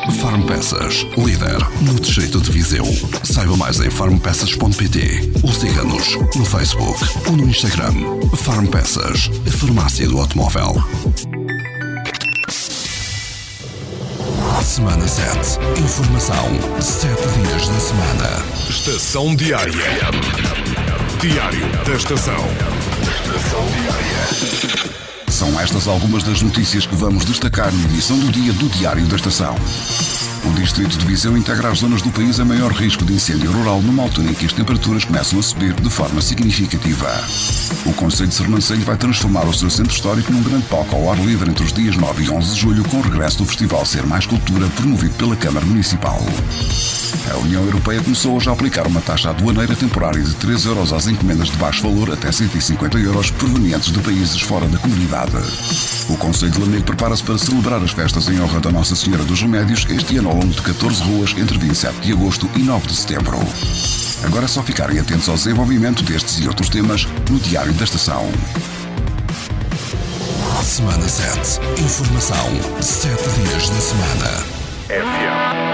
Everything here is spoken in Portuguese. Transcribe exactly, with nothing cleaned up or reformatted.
Farmpeças, líder no distrito de Viseu. Saiba mais em farm peças ponto pt ou siga-nos no Facebook ou no Instagram. Farmpeças, a farmácia do automóvel. Semana sete. Informação sete dias da semana. Estação Diária. Diário da Estação. Estação Diária. São estas algumas das notícias que vamos destacar na edição do dia do Diário da Estação. O distrito de Viseu integra as zonas do país a maior risco de incêndio rural numa altura em que as temperaturas começam a subir de forma significativa. O concelho de Sernancelho vai transformar o seu centro histórico num grande palco ao ar livre entre os dias nove e onze de julho, com o regresso do festival Ser Mais Cultura, promovido pela Câmara Municipal. A União Europeia começou hoje a aplicar uma taxa aduaneira temporária de três euros às encomendas de baixo valor até cento e cinquenta euros provenientes de países fora da comunidade. O Concelho de Lamego prepara-se para celebrar as festas em honra da Nossa Senhora dos Remédios este ano ao longo de catorze ruas entre vinte e sete de agosto e nove de setembro. Agora é só ficarem atentos ao desenvolvimento destes e outros temas no Diário da Estação. Semana sete. Informação sete dias da semana. F M.